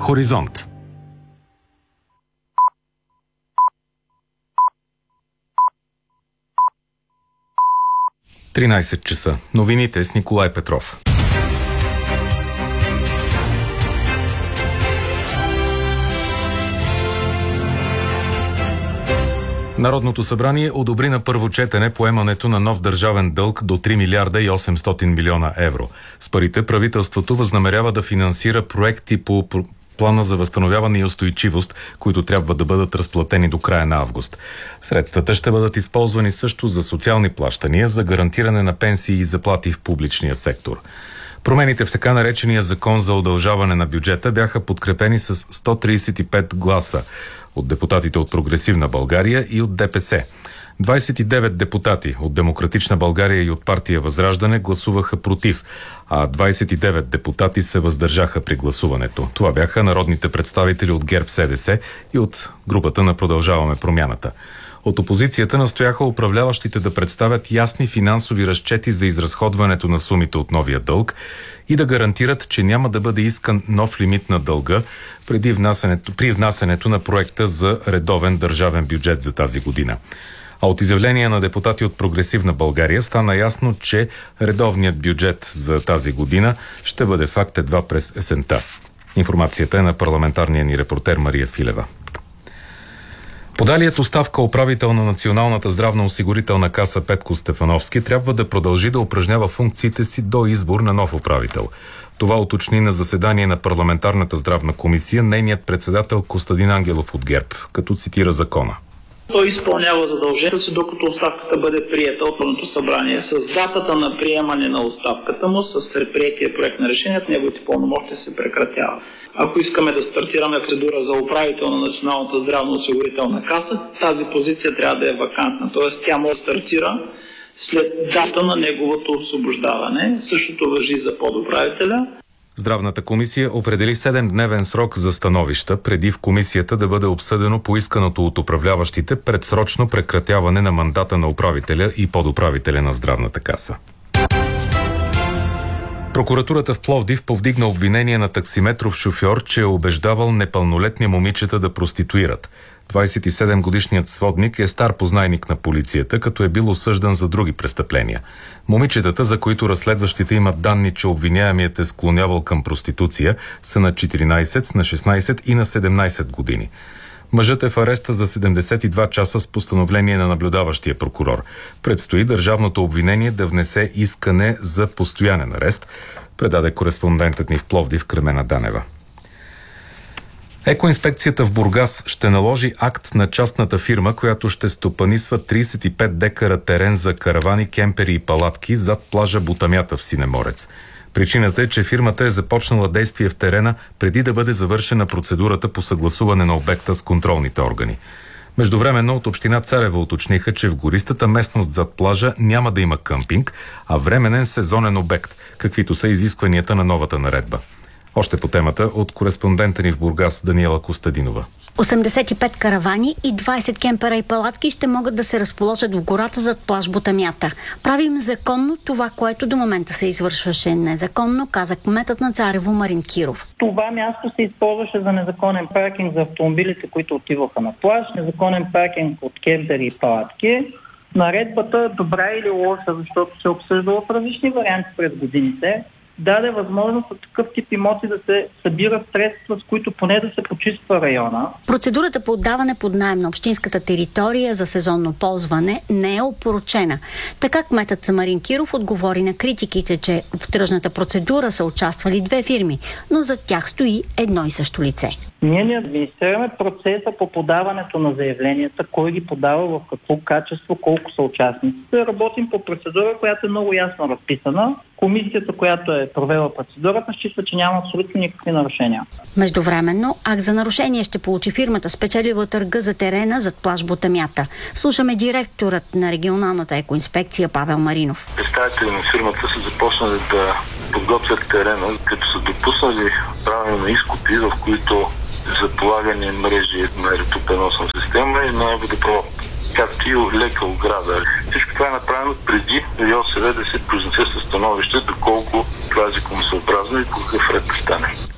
Хоризонт. – 13 часа. Новините с Николай Петров. Народното събрание одобри на първо четене поемането на нов държавен дълг до 3 милиарда и 800 милиона евро. С парите правителството възнамерява да финансира проекти по Плана за възстановяване и устойчивост, които трябва да бъдат разплатени до края на август. Средствата ще бъдат използвани също за социални плащания, за гарантиране на пенсии и заплати в публичния сектор. Промените в така наречения закон за удължаване на бюджета бяха подкрепени с 135 гласа от депутатите от Прогресивна България и от ДПС. 29 депутати от Демократична България и от партия Възраждане гласуваха против, а 29 депутати се въздържаха при гласуването. Това бяха народните представители от ГЕРБ-СДС и от групата на Продължаваме промяната. От опозицията настояха управляващите да представят ясни финансови разчети за изразходването на сумите от новия дълг и да гарантират, че няма да бъде искан нов лимит на дълга при внасянето на проекта за редовен държавен бюджет за тази година. А от изявления на депутати от Прогресивна България стана ясно, че редовният бюджет за тази година ще бъде факт едва през есента. Информацията е на парламентарния ни репортер Мария Филева. Подалият оставка управител на Националната здравноосигурителна каса Петко Стефановски трябва да продължи да упражнява функциите си до избор на нов управител. Това уточни на заседание на парламентарната здравна комисия нейният председател Костадин Ангелов от ГЕРБ, като цитира закона. Той изпълнява задължението си, докато оставката бъде приета от Народното събрание. С датата на приемане на оставката му, с приетия проект на решението, неговите пълномощия се прекратява. Ако искаме да стартираме процедура за управител на Националната здравноосигурителна каса, тази позиция трябва да е вакантна. Т.е. тя може да стартира след дата на неговото освобождаване. Същото важи за подуправителя. Здравната комисия определи 7-дневен срок за становища, преди в комисията да бъде обсъдено поисканото от управляващите предсрочно прекратяване на мандата на управителя и подуправителя на здравната каса. Прокуратурата в Пловдив повдигна обвинение на таксиметров шофьор, че е убеждавал непълнолетни момичета да проституират. 27-годишният сводник е стар познайник на полицията, като е бил осъждан за други престъпления. Момичетата, за които разследващите имат данни, че обвиняемият е склонявал към проституция, са на 14, на 16 и на 17 години. Мъжът е в ареста за 72 часа с постановление на наблюдаващия прокурор. Предстои държавното обвинение да внесе искане за постоянен арест, предаде кореспондентът ни в Пловдив Кремена Данева. Екоинспекцията в Бургас ще наложи акт на частната фирма, която ще стопанисва 35 декара терен за каравани, кемпери и палатки зад плажа Бутамята в Синеморец. Причината е, че фирмата е започнала действие в терена преди да бъде завършена процедурата по съгласуване на обекта с контролните органи. Междувременно от община Царево уточниха, че в гористата местност зад плажа няма да има къмпинг, а временен сезонен обект, каквито са изискванията на новата наредба. Още по темата от кореспондента ни в Бургас Даниела Костадинова. 85 каравани и 20 кемпера и палатки ще могат да се разположат в гората зад плаж Бутамята. Правим законно това, което до момента се извършваше незаконно, каза кметът на Царево Марин Киров. Това място се използваше за незаконен паркинг за автомобилите, които отиваха на плаж, незаконен паркинг от кемпери и палатки. Наредбата, добра или лоша, защото се обсъждала в различни варианти през годините, даде възможност от такъв тип имоти да се събират средства, с които поне да се почиства района. Процедурата по отдаване под наем на общинската територия за сезонно ползване не е опорочена. Така кметът Марин Киров отговори на критиките, че в тръжната процедура са участвали две фирми, но зад тях стои едно и също лице. Ние не администрираме процеса по подаването на заявленията, кой ги подава, в какво качество, колко са участниците. Работим по процедура, която е много ясно разписана. Комисията, която е провела процедурата, счита, че няма абсолютно никакви нарушения. Междувременно, акт за нарушение ще получи фирмата, спечелила търга за терена зад плаж Бутамята. Слушаме директорът на регионалната екоинспекция Павел Маринов. Представители на фирмата са започнали да подготвят терена, като са допуснали правене на изкопи, в които за полагане мрежи на електропреносна система и на водопровод, както и лека ограда. Всичко това е направено преди РИОСВ да се произнесе със становище, доколко това е законосъобразно и по какъв ред да стане.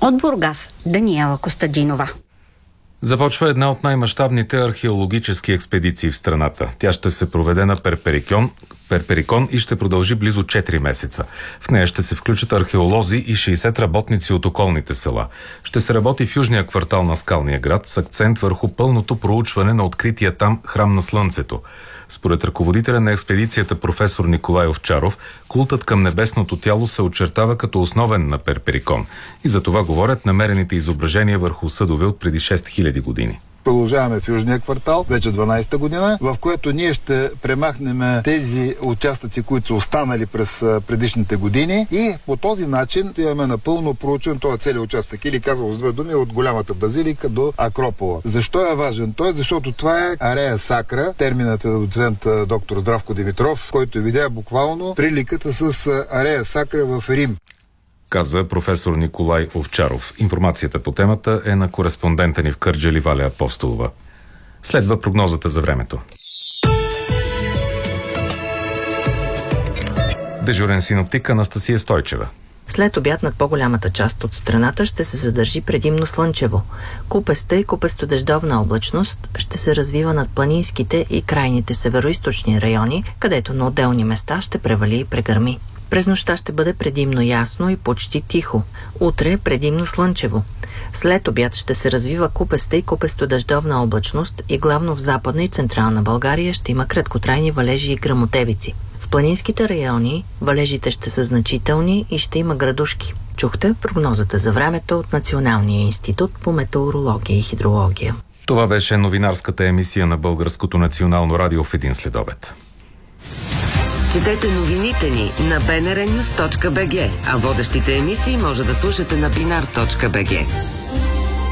От Бургас, Даниела Костадинова. Започва една от най-мащабните археологически експедиции в страната. Тя ще се проведе на Перперикон и ще продължи близо 4 месеца. В нея ще се включат археолози и 60 работници от околните села. Ще се работи в южния квартал на Скалния град с акцент върху пълното проучване на открития там храм на Слънцето. Според ръководителя на експедицията професор Николай Овчаров, култът към небесното тяло се очертава като основен на Перперикон. И за това говорят намерените изображения върху съдове от преди 6000 години. Продължаваме в южния квартал, вече 12-та година, в което ние ще премахнем тези участъци, които са останали през предишните години и по този начин имаме напълно проучен този целият участък, или казвам с две думи, от голямата базилика до Акропола. Защо е важен той? Защото това е арея сакра, терминът е доцент доктор Здравко Димитров, който видя буквално приликата с арея сакра в Рим. Каза професор Николай Овчаров. Информацията по темата е на кореспондента ни в Кърджали Валя Апостолова. Следва прогнозата за времето. Дежурен синоптик Анастасия Стойчева. След обяд над по-голямата част от страната ще се задържи предимно слънчево. Купеста и купесто-дъждовна облачност ще се развива над планинските и крайните североизточни райони, където на отделни места ще превали и прегърми. През нощта ще бъде предимно ясно и почти тихо. Утре предимно слънчево. След обяд ще се развива купеста и купесто-дъждовна облачност и главно в Западна и Централна България ще има краткотрайни валежи и гръмотевици. В планинските райони валежите ще са значителни и ще има градушки. Чухте прогнозата за времето от Националния институт по метеорология и хидрология. Това беше новинарската емисия на Българското национално радио в един следобед. Четете новините ни на bnrnews.bg, а водещите емисии може да слушате на binar.bg.